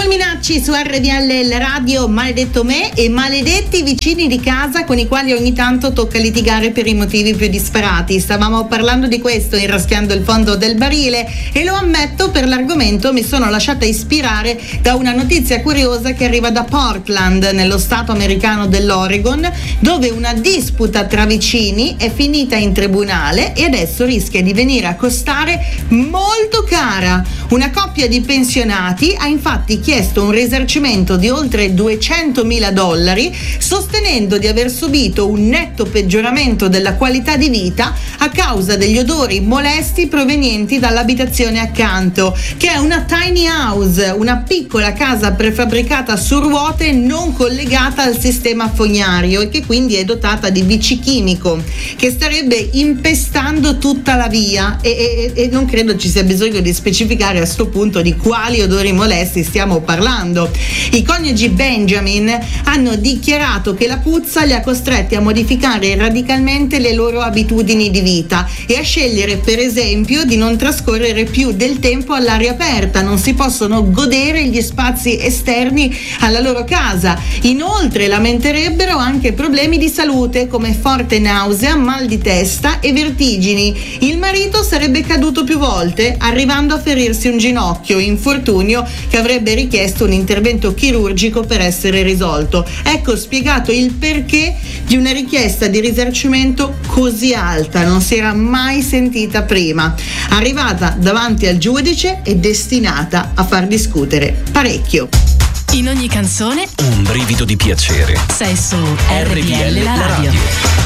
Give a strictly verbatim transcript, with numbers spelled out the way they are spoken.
Minacci su R D L Radio, maledetto me e maledetti vicini di casa con i quali ogni tanto tocca litigare per i motivi più disparati. Stavamo parlando di questo in Raschiando il fondo del barile e lo ammetto, per l'argomento mi sono lasciata ispirare da una notizia curiosa che arriva da Portland, nello stato americano dell'Oregon, dove una disputa tra vicini è finita in tribunale e adesso rischia di venire a costare molto cara. Una coppia di pensionati ha infatti chiesto un risarcimento di oltre duecentomila dollari, sostenendo di aver subito un netto peggioramento della qualità di vita a causa degli odori molesti provenienti dall'abitazione accanto, che è una tiny house, una piccola casa prefabbricata su ruote non collegata al sistema fognario e che quindi è dotata di bicichimico che starebbe impestando tutta la via e, e, e non credo ci sia bisogno di specificare a sto punto di quali odori molesti stiamo parlando. I coniugi Benjamin hanno dichiarato che la puzza li ha costretti a modificare radicalmente le loro abitudini di vita e a scegliere, per esempio, di non trascorrere più del tempo all'aria aperta. Non si possono godere gli spazi esterni alla loro casa. Inoltre lamenterebbero anche problemi di salute come forte nausea, mal di testa e vertigini. Il marito sarebbe caduto più volte, arrivando a ferirsi un ginocchio, infortunio che avrebbe richiesto un intervento chirurgico per essere risolto. Ecco spiegato il perché di una richiesta di risarcimento così alta, non si era mai sentita prima. Arrivata davanti al giudice e destinata a far discutere parecchio. In ogni canzone un brivido di piacere. sei su R D L la radio.